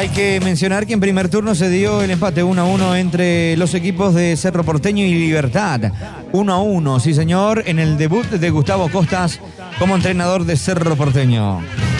Hay que mencionar que en primer turno se dio el empate 1-1 entre los equipos de Cerro Porteño y Libertad. 1-1, sí señor, en el debut de Gustavo Costas como entrenador de Cerro Porteño.